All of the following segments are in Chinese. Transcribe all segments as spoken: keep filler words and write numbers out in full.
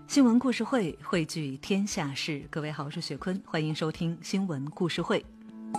新闻故事会，汇聚天下事。各位好，我是雪坤，欢迎收听新闻故事会。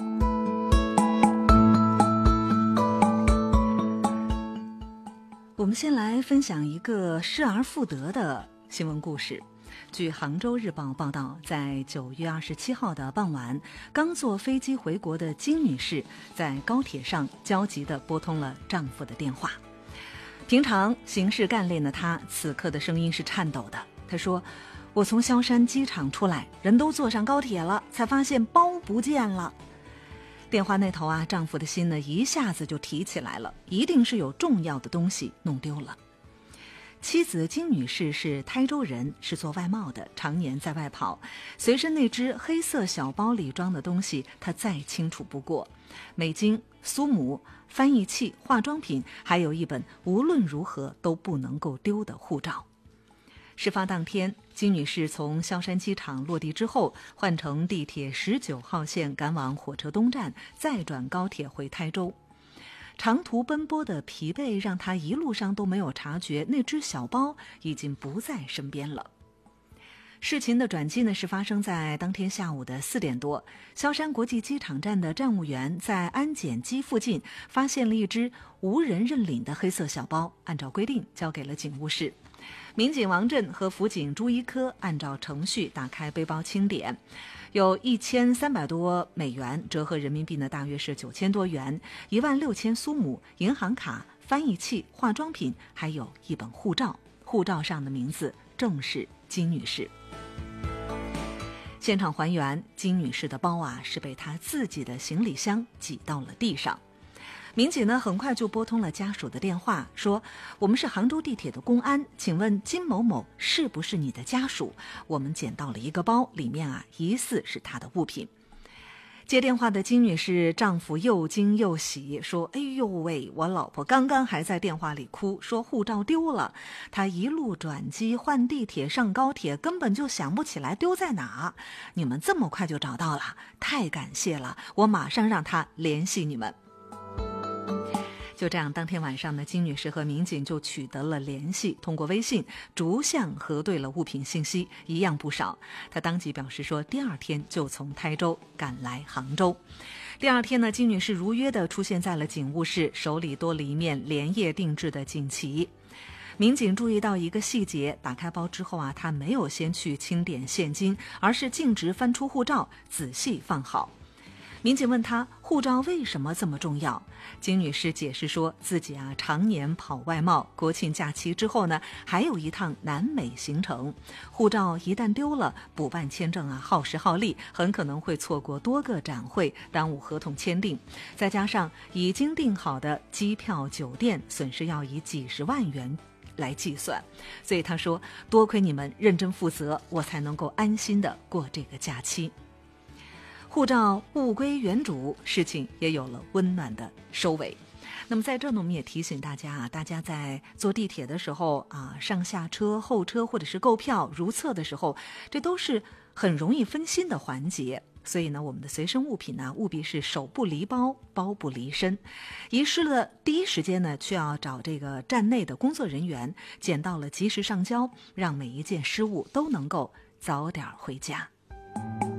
我们先来分享一个失而复得的新闻故事。据杭州日报报道，在九月二十七号的傍晚，刚坐飞机回国的金女士在高铁上焦急地拨通了丈夫的电话。平常行事干练的她，此刻的声音是颤抖的。她说，我从萧山机场出来，人都坐上高铁了，才发现包不见了。电话那头啊，丈夫的心呢一下子就提起来了，一定是有重要的东西弄丢了。妻子金女士是台州人，是做外贸的，常年在外跑，随身那只黑色小包里装的东西她再清楚不过，美金、苏母、翻译器、化妆品，还有一本无论如何都不能够丢的护照。事发当天，金女士从萧山机场落地之后，换乘地铁十九号线赶往火车东站，再转高铁回台州。长途奔波的疲惫让她一路上都没有察觉那只小包已经不在身边了。事情的转机呢是发生在当天下午的四点多，萧山国际机场站的站务员在安检机附近发现了一只无人认领的黑色小包，按照规定交给了警务室。民警王震和辅警朱一科按照程序打开背包清点，有一千三百多美元，折合人民币呢大约是九千多元，一万六千苏姆，银行卡、翻译器、化妆品，还有一本护照，护照上的名字正是金女士。现场还原，金女士的包啊是被她自己的行李箱挤到了地上。民警呢很快就拨通了家属的电话，说我们是杭州地铁的公安，请问金某某是不是你的家属？我们捡到了一个包，里面啊疑似是她的物品。接电话的金女士丈夫又惊又喜，说哎呦喂，我老婆刚刚还在电话里哭，说护照丢了，她一路转机换地铁上高铁，根本就想不起来丢在哪，你们这么快就找到了，太感谢了，我马上让她联系你们。就这样，当天晚上呢，金女士和民警就取得了联系，通过微信逐项核对了物品信息，一样不少。她当即表示说，第二天就从台州赶来杭州。第二天呢，金女士如约地出现在了警务室，手里多了一面连夜定制的锦旗。民警注意到一个细节，打开包之后啊，她没有先去清点现金，而是径直翻出护照，仔细放好。民警问她护照为什么这么重要，金女士解释说自己啊常年跑外贸，国庆假期之后呢还有一趟南美行程，护照一旦丢了，补办签证啊耗时耗力，很可能会错过多个展会，耽误合同签订，再加上已经订好的机票酒店，损失要以几十万元来计算，所以她说多亏你们认真负责，我才能够安心的过这个假期。护照物归原主，事情也有了温暖的收尾。那么在这呢，我们也提醒大家啊，大家在坐地铁的时候啊，上下车、候车或者是购票、如厕的时候，这都是很容易分心的环节。所以呢，我们的随身物品呢，务必是手不离包，包不离身。遗失了第一时间呢，需要找这个站内的工作人员，捡到了及时上交，让每一件失物都能够早点回家。